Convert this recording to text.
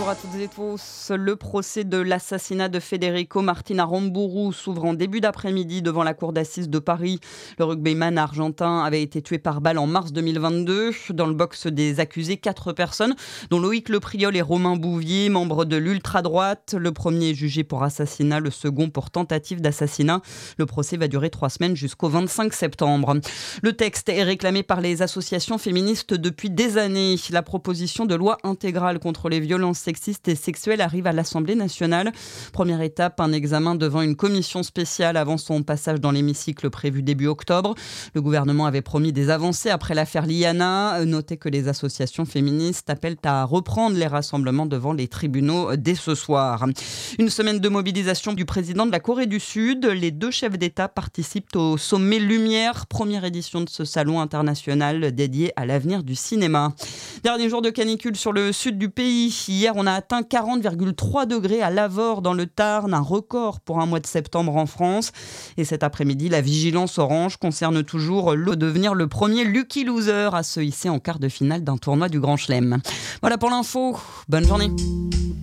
Bonjour à toutes et tous. Le procès de l'assassinat de Federico Martin Aramburu s'ouvre en début d'après-midi devant la cour d'assises de Paris. Le rugbyman argentin avait été tué par balle en mars 2022. Dans le box des accusés, 4 personnes, dont Loïc Lepriol et Romain Bouvier, membres de l'ultra-droite. Le premier est jugé pour assassinat, le second pour tentative d'assassinat. Le procès va durer 3 semaines jusqu'au 25 septembre. Le texte est réclamé par les associations féministes depuis des années. La proposition de loi intégrale contre les violences sexistes et sexuelles arrive à l'Assemblée nationale. Première étape, un examen devant une commission spéciale avant son passage dans l'hémicycle prévu début octobre. Le gouvernement avait promis des avancées après l'affaire Liana. Notez que les associations féministes appellent à reprendre les rassemblements devant les tribunaux dès ce soir. Une semaine de mobilisation du président de la Corée du Sud. Les 2 chefs d'État participent au sommet Lumière, première édition de ce salon international dédié à l'avenir du cinéma. Dernier jour de canicule sur le sud du pays. Hier, on a atteint 40,3 degrés à Lavore dans le Tarn, un record pour un mois de septembre en France. Et cet après-midi, la vigilance orange concerne toujours devenir le premier Lucky Loser à se hisser en quart de finale d'un tournoi du Grand Chelem. Voilà pour l'info. Bonne journée.